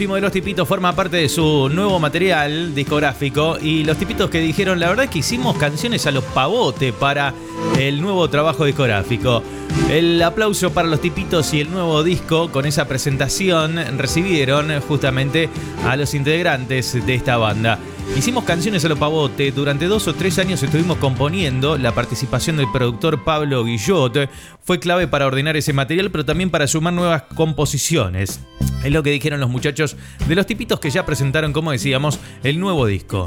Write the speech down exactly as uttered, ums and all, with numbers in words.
último de Los Tipitos forma parte de su nuevo material discográfico y Los Tipitos que dijeron, la verdad es que hicimos canciones a los pavote para el nuevo trabajo discográfico. El aplauso para Los Tipitos y el nuevo disco con esa presentación recibieron justamente a los integrantes de esta banda. Hicimos canciones a lo pavote, durante dos o tres años estuvimos componiendo, la participación del productor Pablo Guillot fue clave para ordenar ese material, pero también para sumar nuevas composiciones. Es lo que dijeron los muchachos de Los Tipitos que ya presentaron, como decíamos, el nuevo disco.